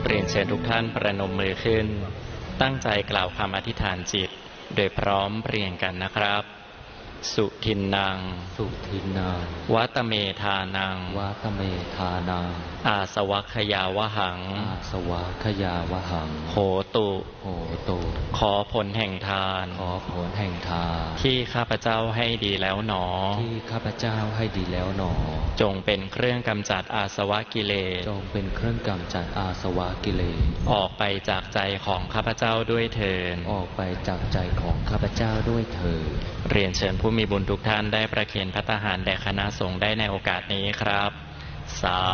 เรียนเชิญทุกท่านประนมมือขึ้นตั้งใจกล่าวคำอธิษฐานจิตโดยพร้อมเพรียงกันนะครับสุทินนังสุทินนังวัตเมธานังวัตเมธานังอาสวัคยาวหังอาสวัคยาวหังโหตุโหตุขอผลแห่งทานขอผลแห่งทานที่ข้าพเจ้าให้ดีแล้วหนอที่ข้าพเจ้าให้ดีแล้วหนอจงเป็นเครื่องกำจัดอาสวะกิเลสจงเป็นเครื่องกำจัดอาสวะกิเลสออกไปจากใจของข้าพเจ้าด้วยเถิดออกไปจากใจของข้าพเจ้าด้วยเถิดเรียนเชิญผู้มีบุญทุกท่านได้ประเคนภัตตาหารแด่คณะสงฆ์ได้ในโอกาสนี้ครับสา